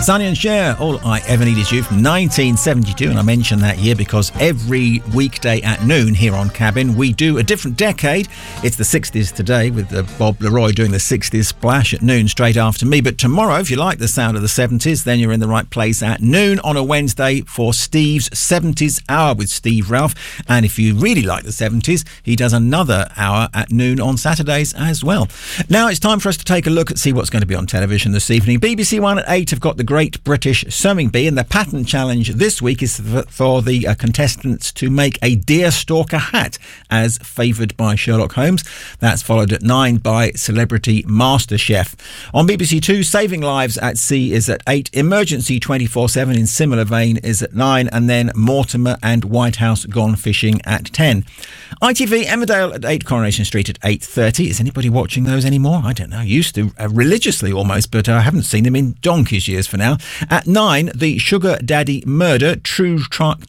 Sonny and Cher, All I Ever Need Is You from 1972, and I mention that year because every weekday at noon here on Cabin we do a different decade. It's the 60s today with Bob Leroy doing the 60s splash at noon straight after me, but tomorrow, if you like the sound of the 70s, then you're in the right place at noon on a Wednesday for Steve's 70s Hour with Steve Ralph, and if you really like the 70s, he does another hour at noon on Saturdays as well. Now it's time for us to take a look at see what's going to be on television this evening. BBC One at 8 have got the Great British Sewing Bee, and the pattern challenge this week is for the contestants to make a deerstalker hat as favoured by Sherlock Holmes. That's followed at 9 by Celebrity MasterChef. On BBC Two, Saving Lives at Sea is at 8, Emergency 24/7 in similar vein is at 9, and then Mortimer and White House Gone Fishing at 10. ITV Emmerdale at 8, Coronation Street at 8:30. Is anybody watching those anymore? I don't know. Used to religiously almost, but I haven't seen them in donkey's years for now. At 9, the Sugar Daddy Murder True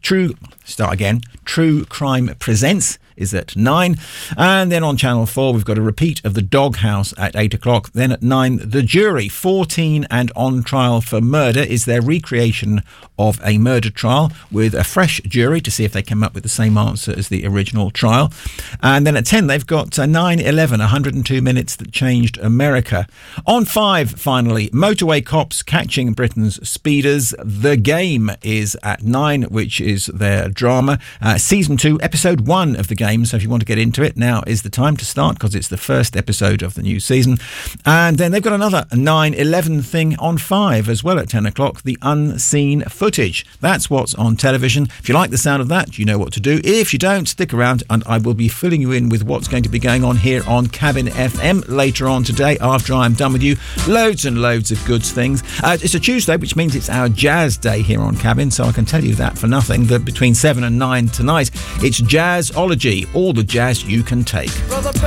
Crime Presents is at 9. And then on Channel 4, we've got a repeat of The Doghouse at 8 o'clock. Then at 9, The Jury, 14 and on trial for murder, is their recreation of a murder trial with a fresh jury to see if they came up with the same answer as the original trial. And then at 10, they've got 9/11, 102 Minutes That Changed America. On 5, finally, Motorway Cops Catching Britain's Speeders. The Game is at 9, which is their drama. Season 2, Episode 1 of The Game. So if you want to get into it, now is the time to start because it's the first episode of the new season. And then they've got another 9/11 thing on 5 as well at 10 o'clock, The Unseen Footage. That's what's on television. If you like the sound of that, you know what to do. If you don't, stick around and I will be filling you in with what's going to be going on here on Cabin FM later on today after I'm done with you. Loads and loads of good things. It's a Tuesday, which means it's our jazz day here on Cabin, so I can tell you that for nothing, that between 7 and 9 tonight, it's Jazzology. All the jazz you can take.